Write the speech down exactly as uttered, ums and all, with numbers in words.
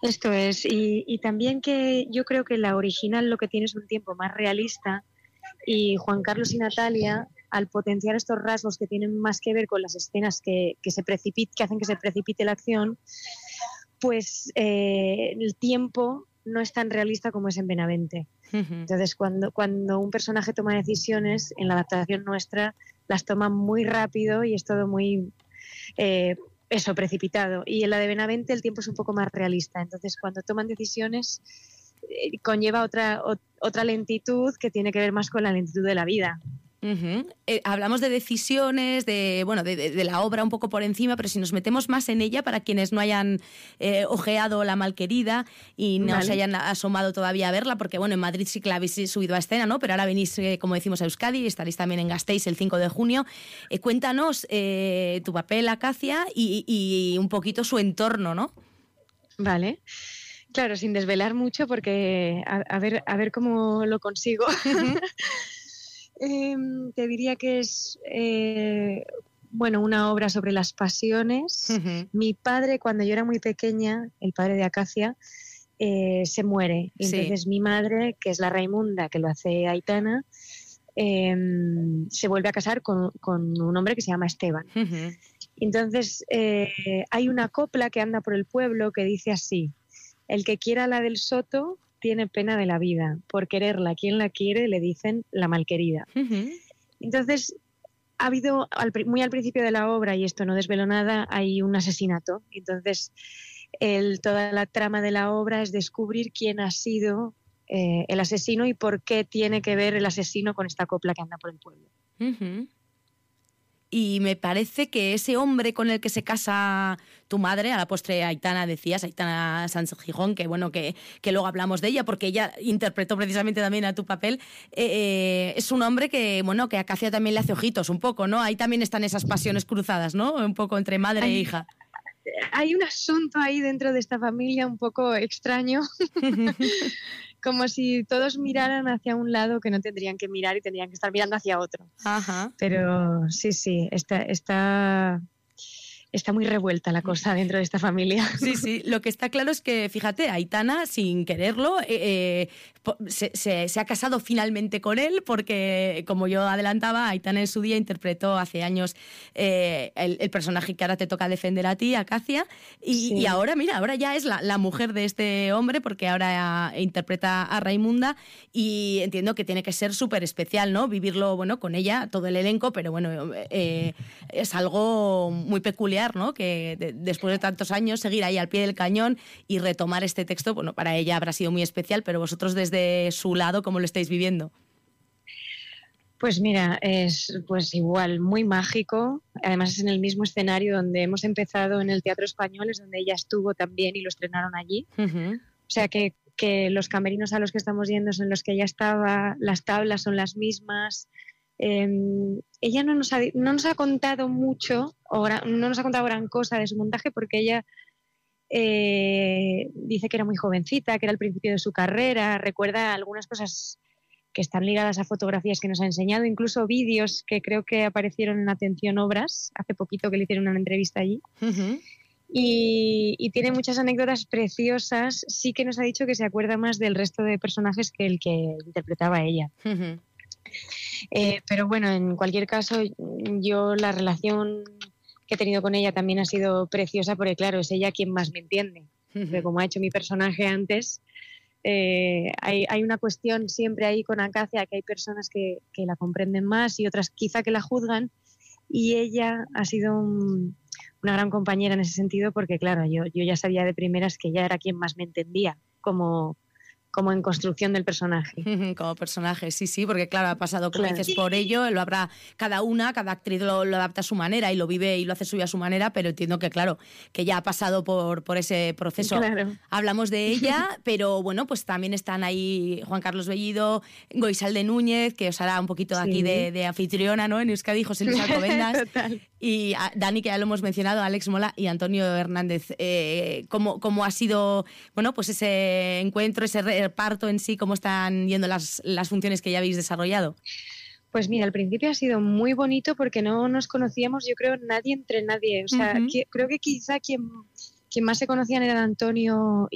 Esto es, y, y también que yo creo que la original lo que tiene es un tiempo más realista, y Juan Carlos y Natalia, al potenciar estos rasgos que tienen más que ver con las escenas que, que, se precipite, que hacen que se precipite la acción, pues eh, el tiempo no es tan realista como es en Benavente. Uh-huh. Entonces, cuando, cuando un personaje toma decisiones, en la adaptación nuestra, las toma muy rápido y es todo muy, eh, eso, precipitado. Y en la de Benavente el tiempo es un poco más realista. Entonces, cuando toman decisiones, eh, conlleva otra, o, otra lentitud que tiene que ver más con la lentitud de la vida. Uh-huh. Eh, hablamos de decisiones, de bueno, de, de, de la obra un poco por encima, pero si nos metemos más en ella, para quienes no hayan eh, ojeado La Malquerida y no vale. se hayan asomado todavía a verla, porque bueno, en Madrid sí que la habéis subido a escena, ¿no? Pero ahora venís, eh, como decimos, a Euskadi y estaréis también en Gasteiz el cinco de junio. Eh, cuéntanos eh, tu papel, Acacia, y, y un poquito su entorno, ¿no? Vale. Claro, sin desvelar mucho, porque a, a ver, a ver cómo lo consigo. Uh-huh. Eh, te diría que es eh, bueno, una obra sobre las pasiones. Uh-huh. Mi padre, cuando yo era muy pequeña, el padre de Acacia, eh, se muere. Y sí. Entonces mi madre, que es la Raimunda, que lo hace Aitana, eh, se vuelve a casar con, con un hombre que se llama Esteban. Uh-huh. Entonces eh, hay una copla que anda por el pueblo que dice así: el que quiera la del soto tiene pena de la vida, por quererla quien la quiere le dicen la malquerida. Uh-huh. Entonces ha habido, al, muy al principio de la obra, y esto no desvelo nada, hay un asesinato. Entonces el, toda la trama de la obra es descubrir quién ha sido eh, el asesino y por qué tiene que ver el asesino con esta copla que anda por el pueblo. Uh-huh. Y me parece que ese hombre con el que se casa tu madre, a la postre Aitana, decías, Aitana Sánchez Gijón, que bueno, que, que luego hablamos de ella, porque ella interpretó precisamente también a tu papel, eh, es un hombre que, bueno, que a Acacia también le hace ojitos un poco, ¿no? Ahí también están esas pasiones cruzadas, ¿no? Un poco entre madre hay, e hija. Hay un asunto ahí dentro de esta familia un poco extraño, como si todos miraran hacia un lado que no tendrían que mirar y tendrían que estar mirando hacia otro. Ajá. Pero sí, sí, está, está, está muy revuelta la cosa dentro de esta familia. Sí, sí, lo que está claro es que, fíjate, Aitana, sin quererlo, eh, se, se, se ha casado finalmente con él, porque, como yo adelantaba, Aitana en su día interpretó hace años eh, el, el personaje que ahora te toca defender a ti, Acacia, y, sí. y ahora, mira, ahora ya es la, la mujer de este hombre, porque ahora interpreta a Raimunda, y entiendo que tiene que ser súper especial, ¿no? Vivirlo, bueno, con ella, todo el elenco, pero bueno, eh, es algo muy peculiar, ¿no? Que de, después de tantos años seguir ahí al pie del cañón y retomar este texto, bueno, para ella habrá sido muy especial, pero vosotros desde su lado, ¿cómo lo estáis viviendo? Pues mira, es pues igual, muy mágico. Además es en el mismo escenario donde hemos empezado, en el Teatro Español, es donde ella estuvo también y lo estrenaron allí. Uh-huh. O sea que, que los camerinos a los que estamos yendo son los que ella estaba, las tablas son las mismas. Eh, ella no nos, ha, no nos ha contado mucho, o gran, no nos ha contado gran cosa de su montaje, porque ella eh, dice que era muy jovencita, que era el principio de su carrera, recuerda algunas cosas que están ligadas a fotografías que nos ha enseñado, incluso vídeos que creo que aparecieron en Atención Obras, hace poquito que le hicieron una entrevista allí. Uh-huh. Y, y tiene muchas anécdotas preciosas. Sí que nos ha dicho que se acuerda más del resto de personajes que el que interpretaba ella. Uh-huh. Eh, pero bueno, en cualquier caso, yo la relación que he tenido con ella también ha sido preciosa, porque claro, es ella quien más me entiende. Uh-huh. Porque como ha hecho mi personaje antes, eh, hay, hay una cuestión siempre ahí con Acacia, que hay personas que, que la comprenden más y otras quizá que la juzgan, y ella ha sido un, una gran compañera en ese sentido, porque claro, yo, yo ya sabía de primeras que ella era quien más me entendía como... como en construcción del personaje. Como personaje, sí, sí, porque claro, ha pasado, como claro. dices, por ello, lo habrá cada una, cada actriz lo, lo adapta a su manera y lo vive y lo hace suyo a su manera, pero entiendo que claro, que ya ha pasado por, por ese proceso. Claro. Hablamos de ella, pero bueno, pues también están ahí Juan Carlos Bellido, Goizalde Núñez, que os hará un poquito sí. aquí de, de anfitriona, ¿no? En Euskadi, José Luis Alcobendas. Total. Y a Dani, que ya lo hemos mencionado, Alex Mola y Antonio Hernández. Eh, ¿cómo, ¿Cómo ha sido, bueno, pues ese encuentro, ese reparto en sí? ¿Cómo están yendo las, las funciones que ya habéis desarrollado? Pues mira, al principio ha sido muy bonito porque no nos conocíamos, yo creo, nadie entre nadie. O sea, uh-huh. que, creo que quizá quien, quien más se conocían eran Antonio